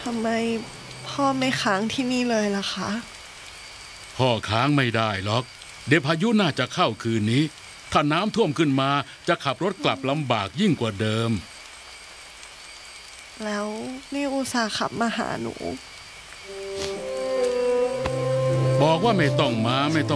ทำไมพ่อไม่ค้างที่นี่เลยล่ะคะพ่อค้างไม่ได้หรอกเดี๋ยวพายุน่าจะเข้าคืนนี้ถ้าน้ำท่วมขึ้นมาจะขับรถกลับลำบากยิ่งกว่าเดิมแล้วนี่อุตส่าห์ขับมาหาหนูบอกว่าไม่ต้องมาไม่ต้อง